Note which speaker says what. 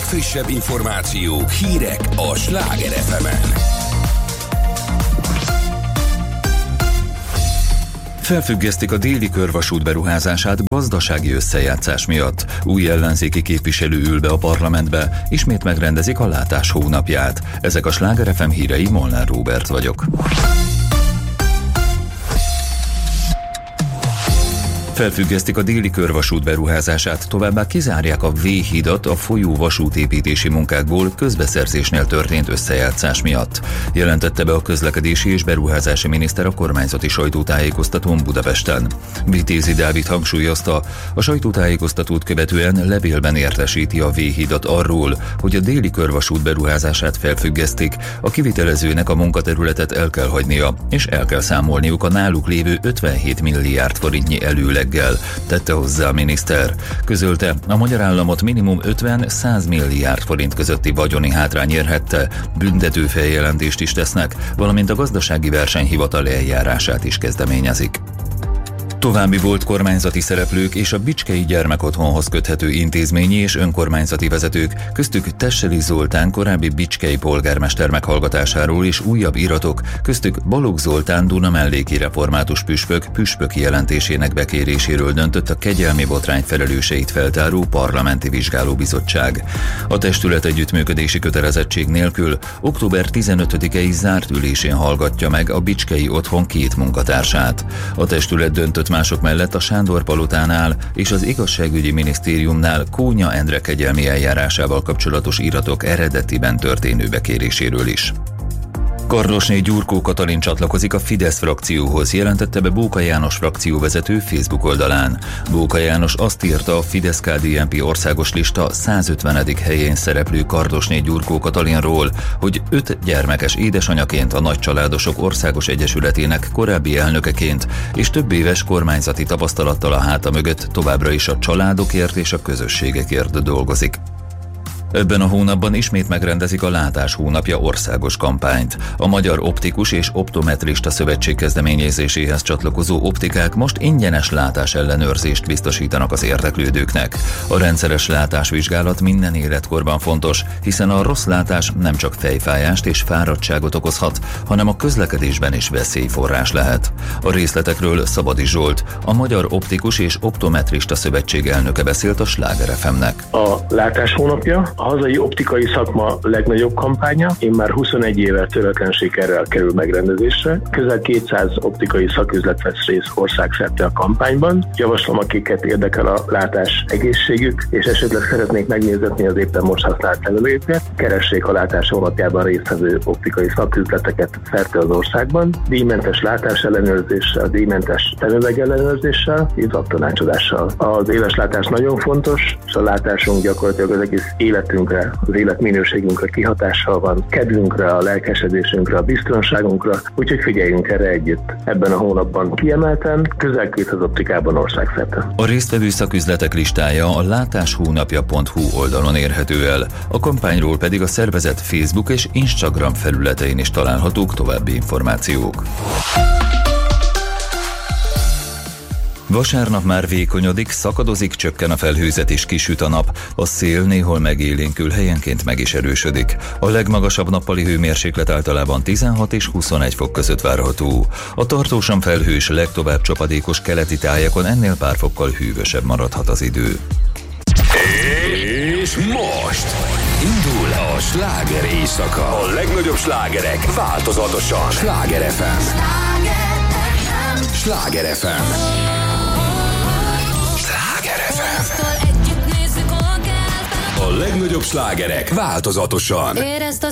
Speaker 1: legfrissebb információk, hírek a Sláger FM-en.
Speaker 2: Felfüggesztik a déli körvasút beruházását gazdasági összejátszás miatt. Új ellenzéki képviselő ül be a parlamentbe, ismét megrendezik a látás hónapját. Ezek a Sláger FM hírei, Molnár Róbert vagyok. Felfüggesztik a déli körvasút beruházását, továbbá kizárják a V-hidat a folyó vasútépítési munkákból közbeszerzésnél történt összejátszás miatt. Jelentette be a közlekedési és beruházási miniszter a kormányzati sajtótájékoztatón Budapesten. Vitézi Dávid hangsúlyozta, a sajtótájékoztatót követően levélben értesíti a V-hidat arról, hogy a déli körvasút beruházását felfüggesztik, a kivitelezőnek a munkaterületet el kell hagynia, és el kell számolniuk a náluk lévő 57 milliárd forintnyi előleg. Tette hozzá a miniszter. Közölte, a magyar államot minimum 50-100 milliárd forint közötti vagyoni hátrány érhette, büntető feljelentést is tesznek, valamint a gazdasági versenyhivatal eljárását is kezdeményezik. További volt kormányzati szereplők és a Bicskei Gyermekotthonhoz köthető intézményi és önkormányzati vezetők, köztük Tesseli Zoltán korábbi bicskei polgármester meghallgatásáról és újabb iratok, köztük Balogh Zoltán Duna melléki református püspöki jelentésének bekéréséről döntött a kegyelmi botrány felelőseit feltáró parlamenti vizsgálóbizottság. A testület együttműködési kötelezettség nélkül október 15-i zárt ülésén hallgatja meg a Bicskei Otthon 2 munkatársát. A testület döntött mások mellett a Sándor-palotánál és az Igazságügyi Minisztériumnál Kónya Endre kegyelmi eljárásával kapcsolatos iratok eredetiben történő bekéréséről is. Kardosné Gyurkó Katalin csatlakozik a Fidesz frakcióhoz, jelentette be Bóka János frakcióvezető Facebook oldalán. Bóka János azt írta, a Fidesz-KDNP országos lista 150. helyén szereplő Kardosné Gyurkó Katalinról, hogy 5 gyermekes édesanyaként, a Nagycsaládosok Országos Egyesületének korábbi elnökeként és több éves kormányzati tapasztalattal a háta mögött továbbra is a családokért és a közösségekért dolgozik. Ebben a hónapban ismét megrendezik a Látás hónapja országos kampányt. A Magyar Optikus és Optometrista Szövetség kezdeményezéséhez csatlakozó optikák most ingyenes látásellenőrzést biztosítanak az érdeklődőknek. A rendszeres látásvizsgálat minden életkorban fontos, hiszen a rossz látás nem csak fejfájást és fáradtságot okozhat, hanem a közlekedésben is veszélyforrás lehet. A részletekről Szabadi Zsolt, a Magyar Optikus és Optometrista Szövetség elnöke beszélt a Sláger FM-nek.
Speaker 3: A Látás hónapja a hazai optikai szakma legnagyobb kampánya, én már 21 éve töretlen sikerrel kerül megrendezésre. Közel 200 optikai szaküzlet vesz részt országszerte a kampányban. Javaslom, akiket érdekel a látás egészségük, és esetleg szeretnék megnézetni az éppen most használt levelőket, keressék a Látás hónapjában résztvevő optikai szaküzleteket szerte az országban. Díjmentes látásellenőrzéssel, díjmentes szemüvegellenőrzéssel, izzadtanácsadással. Az éles látás nagyon fontos, és a látásunk gyakorlatilag az egész életünkre, az életminőségünkre kihatással van, kedvünkre, a lelkesedésünkre, a biztonságunkra, úgyhogy figyeljünk erre együtt. Ebben a hónapban kiemelten, közel 200 optikában országszerte.
Speaker 2: A résztvevő szaküzletek listája a látáshónapja.hu oldalon érhető el, a kampányról pedig a szervezet Facebook és Instagram felületein is találhatók további információk. Vasárnap már vékonyodik, szakadozik, csökken a felhőzet és kisüt a nap. A szél néhol megélénkül, helyenként meg is erősödik. A legmagasabb nappali hőmérséklet általában 16 és 21 fok között várható. A tartósan felhős, legtovább csapadékos keleti tájakon ennél pár fokkal hűvösebb maradhat az idő.
Speaker 1: És most indul a sláger éjszaka. A legnagyobb slágerek változatosan. Sláger FM. Sláger FM. A legnagyobb slágerek változatosan.
Speaker 4: Érezd a